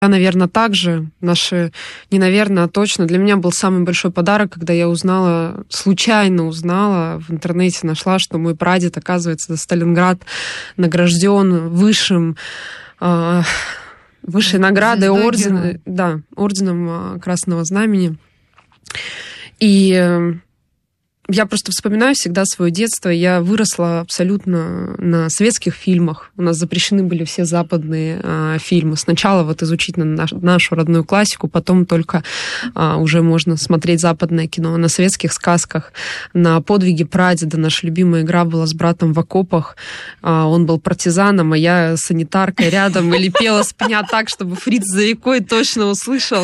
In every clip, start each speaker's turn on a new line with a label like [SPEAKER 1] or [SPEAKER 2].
[SPEAKER 1] наверное, также наши, не наверное, а точно. Для меня был самый большой подарок, когда я случайно узнала, в интернете нашла, что мой прадед, оказывается, за Сталинград награжден высшей наградой, орденом Красного Знамени. И я просто вспоминаю всегда свое детство. Я выросла абсолютно на советских фильмах. У нас запрещены были все западные фильмы. Сначала вот изучить нашу родную классику, потом только уже можно смотреть западное кино. На советских сказках, на подвиге прадеда. Наша любимая игра была с братом в окопах. Он был партизаном, а я санитаркой рядом. И лепила с пня так, чтобы Фриц за рекой точно услышал.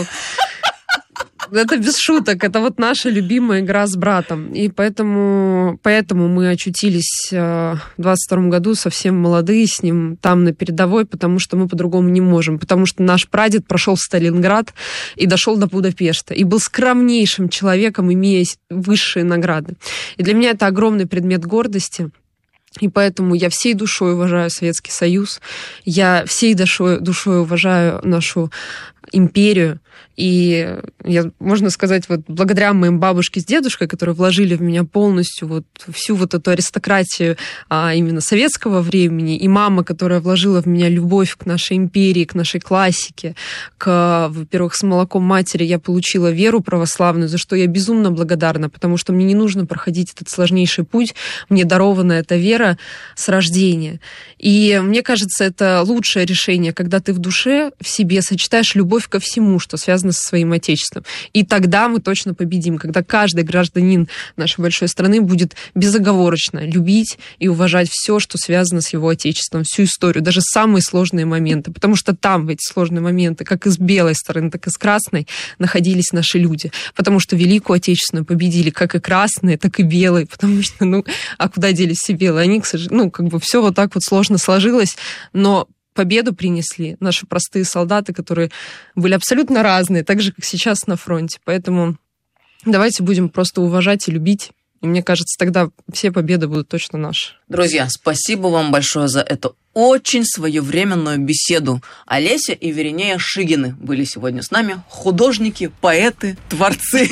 [SPEAKER 1] Это без шуток, это вот наша любимая игра с братом. И поэтому мы очутились в 22 году совсем молодые с ним там на передовой, потому что мы по-другому не можем. Потому что наш прадед прошел в Сталинград и дошел до Будапешта. И был скромнейшим человеком, имея высшие награды. И для меня это огромный предмет гордости. И поэтому я всей душой уважаю Советский Союз, я всей душой уважаю нашу империю. И я, можно сказать, вот благодаря моим бабушке с дедушкой, которые вложили в меня полностью вот всю вот эту аристократию именно советского времени, и мама, которая вложила в меня любовь к нашей империи, к нашей классике, во-первых, с молоком матери я получила веру православную, за что я безумно благодарна, потому что мне не нужно проходить этот сложнейший путь, мне дарована эта вера с рождения. И мне кажется, это лучшее решение, когда ты в душе, в себе сочетаешь любовь ко всему, что связано со своим отечеством. И тогда мы точно победим, когда каждый гражданин нашей большой страны будет безоговорочно любить и уважать все, что связано с его отечеством, всю историю, даже самые сложные моменты. Потому что там в эти сложные моменты, как и с белой стороны, так и с красной, находились наши люди. Потому что Великую Отечественную победили как и красные, так и белые. Потому что, а куда делись все белые? Они, к сожалению, все вот так вот сложно сложилось, но победу принесли наши простые солдаты, которые были абсолютно разные, так же, как сейчас на фронте. Поэтому давайте будем просто уважать и любить. И мне кажется, тогда все победы будут точно наши.
[SPEAKER 2] Друзья, спасибо вам большое за эту очень своевременную беседу. Олеся и Веринея Шигины были сегодня с нами. Художники, поэты, творцы.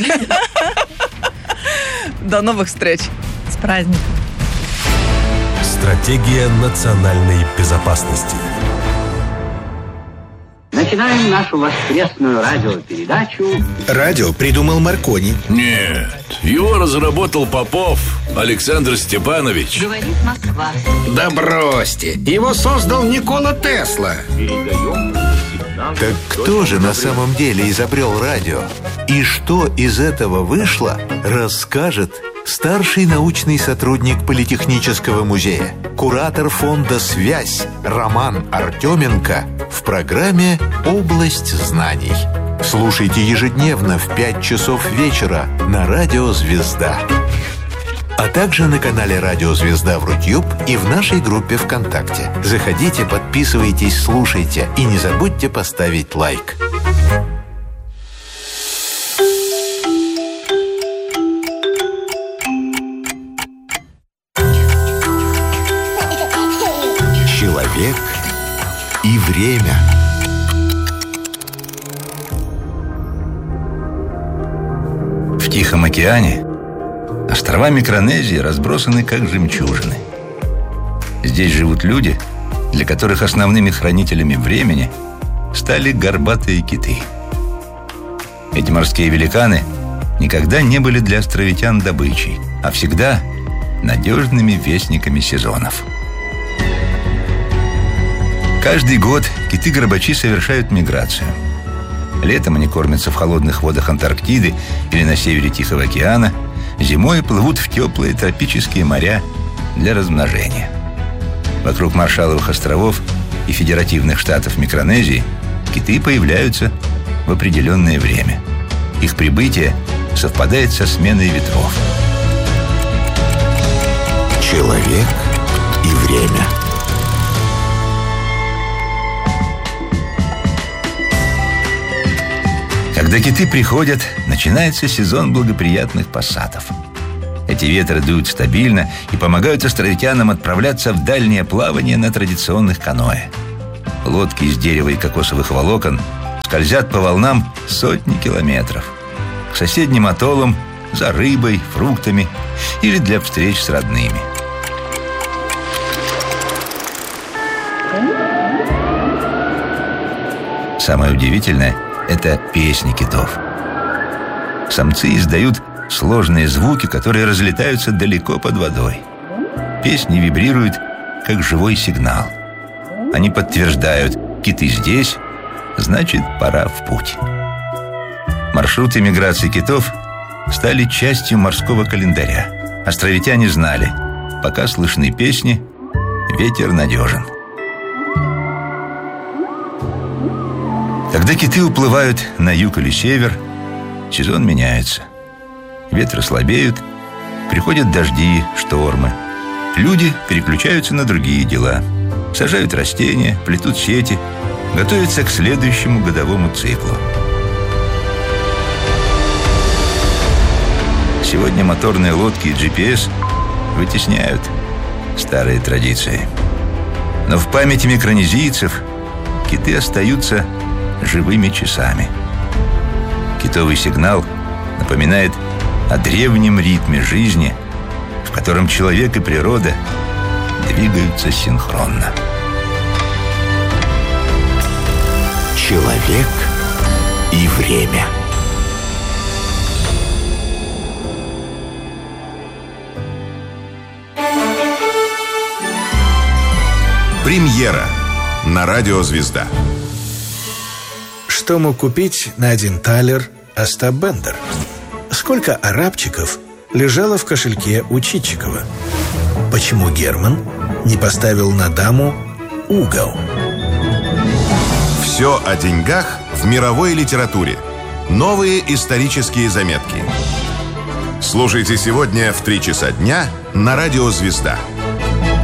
[SPEAKER 2] До новых встреч.
[SPEAKER 3] С праздником.
[SPEAKER 4] Стратегия национальной безопасности.
[SPEAKER 5] Начинаем нашу воскресную радиопередачу.
[SPEAKER 6] Радио придумал Маркони.
[SPEAKER 7] Нет, его разработал Попов Александр Степанович.
[SPEAKER 5] Говорит Москва.
[SPEAKER 6] Да бросьте, его создал Никола Тесла.
[SPEAKER 8] Так кто же на самом деле изобрел радио? И что из этого вышло, расскажет старший научный сотрудник Политехнического музея, куратор фонда «Связь» Роман Артеменко в программе «Область знаний». Слушайте ежедневно в 5 часов вечера на радио «Звезда». А также на канале «Радио Звезда» в Рутюб и в нашей группе ВКонтакте. Заходите, подписывайтесь, слушайте и не забудьте поставить лайк. Человек и время.
[SPEAKER 9] В Тихом океане острова Микронезии разбросаны как жемчужины. Здесь живут люди, для которых основными хранителями времени стали горбатые киты. Эти морские великаны никогда не были для островитян добычей, а всегда надежными вестниками сезонов. Каждый год киты-горбачи совершают миграцию. Летом они кормятся в холодных водах Антарктиды или на севере Тихого океана, зимой плывут в теплые тропические моря для размножения. Вокруг Маршалловых островов и федеративных штатов Микронезии киты появляются в определенное время. Их прибытие совпадает со сменой ветров.
[SPEAKER 8] Человек и время.
[SPEAKER 9] Когда киты приходят, начинается сезон благоприятных пассатов. Эти ветры дуют стабильно и помогают островитянам отправляться в дальнее плавание на традиционных каноэ. Лодки из дерева и кокосовых волокон скользят по волнам сотни километров к соседним атоллам за рыбой, фруктами или для встреч с родными. Самое удивительное – это песни китов. Самцы издают сложные звуки, которые разлетаются далеко под водой. Песни вибрируют, как живой сигнал. Они подтверждают: киты здесь, значит, пора в путь. Маршруты миграции китов стали частью морского календаря. Островитяне знали: пока слышны песни, ветер надежен. Когда киты уплывают на юг или север, сезон меняется. Ветры слабеют, приходят дожди, штормы. Люди переключаются на другие дела. Сажают растения, плетут сети, готовятся к следующему годовому циклу. Сегодня моторные лодки и GPS вытесняют старые традиции. Но в памяти микронезийцев киты остаются живыми часами. Китовый сигнал напоминает о древнем ритме жизни, в котором человек и природа двигаются синхронно.
[SPEAKER 8] Человек и время.
[SPEAKER 3] Премьера на радио «Звезда».
[SPEAKER 10] Что мог купить на 1 талер Остап Бендер? Сколько арабчиков лежало в кошельке у Читчикова? Почему Герман не поставил на даму угол?
[SPEAKER 3] Все о деньгах в мировой литературе. Новые исторические заметки. Слушайте сегодня в 3 часа дня на радио «Звезда».